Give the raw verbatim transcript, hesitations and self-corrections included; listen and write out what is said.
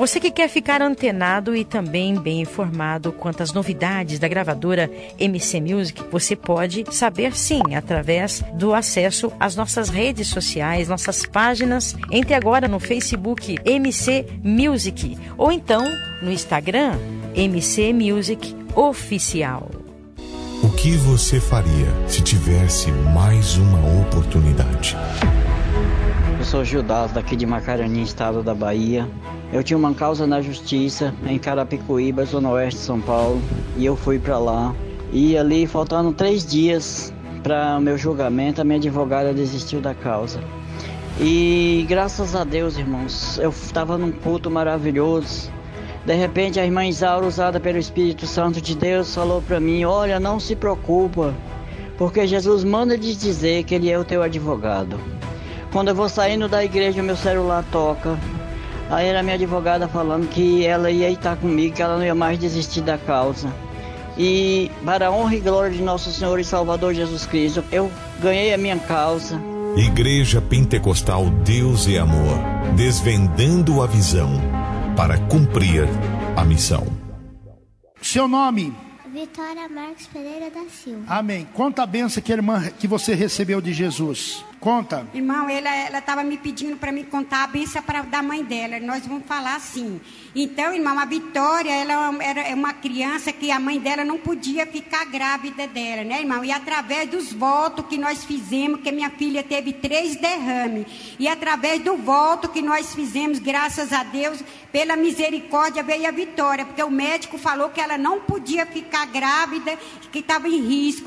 Você que quer ficar antenado e também bem informado quanto às novidades da gravadora M C Music, você pode saber sim, através do acesso às nossas redes sociais, nossas páginas. Entre agora no Facebook M C Music ou então no Instagram M C Music Oficial. O que você faria se tivesse mais uma oportunidade? Eu sou Judas, daqui de Macarani, estado da Bahia. Eu tinha uma causa na justiça em Carapicuíba, zona oeste de São Paulo, e eu fui para lá. E ali, faltando três dias para o meu julgamento, a minha advogada desistiu da causa. E graças a Deus, irmãos, eu estava num culto maravilhoso. De repente, a irmã Isaura, usada pelo Espírito Santo de Deus, falou para mim: olha, não se preocupa, porque Jesus manda te dizer que Ele é o teu advogado. Quando eu vou saindo da igreja, o meu celular toca. Aí era a minha advogada falando que ela ia estar comigo, que ela não ia mais desistir da causa. E para a honra e glória de nosso Senhor e Salvador Jesus Cristo, eu ganhei a minha causa. Igreja Pentecostal Deus e Amor, desvendando a visão para cumprir a missão. Seu nome? Vitória Marcos Pereira da Silva. Amém. Conta a bênção que a irmã que você recebeu de Jesus. Conta. Irmão, ela estava me pedindo para me contar a bênção pra, da mãe dela. Nós vamos falar assim. Então, irmão, a Vitória, ela era uma criança que a mãe dela não podia ficar grávida dela, né, irmão? E através dos votos que nós fizemos, que minha filha teve três derrames. E através do voto que nós fizemos, graças a Deus, pela misericórdia, veio a Vitória. Porque o médico falou que ela não podia ficar grávida, que estava em risco.